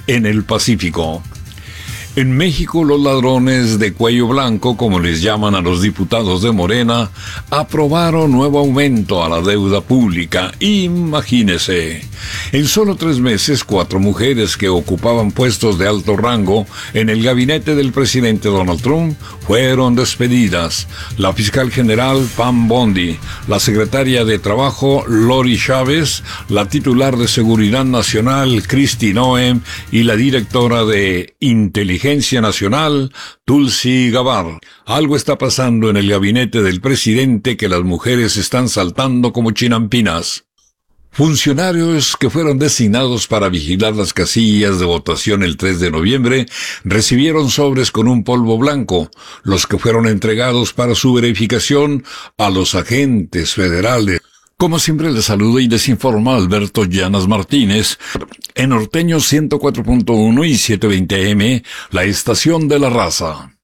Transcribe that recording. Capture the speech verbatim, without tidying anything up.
en el Pacífico. En México, los ladrones de cuello blanco, como les llaman a los diputados de Morena, aprobaron nuevo aumento a la deuda pública. Imagínese. En solo tres meses, cuatro mujeres que ocupaban puestos de alto rango en el gabinete del presidente Donald Trump fueron despedidas. La fiscal general Pam Bondi, la secretaria de Trabajo Lori Chávez, la titular de Seguridad Nacional Kristi Noem y la directora de Inteligencia Nacional, Tulsi Gabbard. Algo está pasando en el gabinete del presidente que las mujeres están saltando como chinampinas. Funcionarios que fueron designados para vigilar las casillas de votación el tres de noviembre recibieron sobres con un polvo blanco, los que fueron entregados para su verificación a los agentes federales. Como siempre, les saluda y les informa Alberto Llanas Martínez, en Norteño ciento cuatro punto uno y setecientos veinte A M, la estación de la raza.